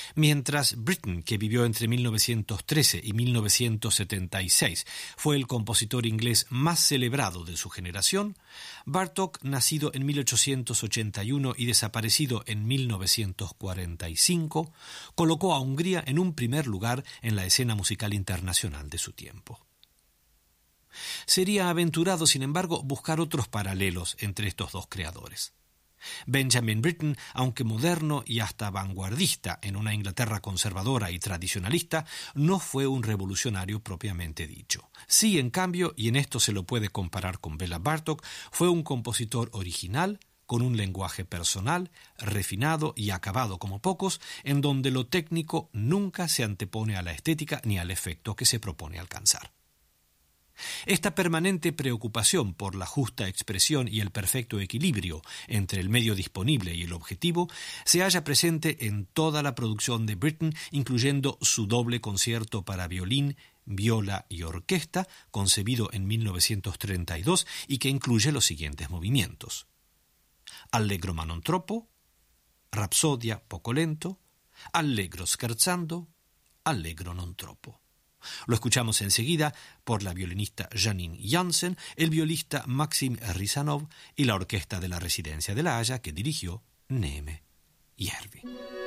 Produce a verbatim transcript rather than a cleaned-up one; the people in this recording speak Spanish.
Mientras Britten, que vivió entre mil novecientos trece y mil novecientos setenta y seis, fue el compositor inglés más celebrado de su generación, Bartók, nacido en mil ochocientos ochenta y uno y desaparecido en mil novecientos cuarenta y cinco, colocó a Hungría en un primer lugar en la escena musical internacional de su tiempo. Sería aventurado, sin embargo, buscar otros paralelos entre estos dos creadores. Benjamin Britten, aunque moderno y hasta vanguardista en una Inglaterra conservadora y tradicionalista, no fue un revolucionario propiamente dicho. Sí, en cambio, y en esto se lo puede comparar con Béla Bartók, fue un compositor original, con un lenguaje personal, refinado y acabado como pocos, en donde lo técnico nunca se antepone a la estética ni al efecto que se propone alcanzar. Esta permanente preocupación por la justa expresión y el perfecto equilibrio entre el medio disponible y el objetivo se halla presente en toda la producción de Britten, incluyendo su doble concierto para violín, viola y orquesta, concebido en mil novecientos treinta y dos y que incluye los siguientes movimientos: Allegro ma non troppo, Rapsodia poco lento, Allegro scherzando, Allegro non troppo. Lo escuchamos enseguida por la violinista Janine Jansen, el violista Maxim Rizanov y la orquesta de la Residencia de La Haya que dirigió Neeme Järvi.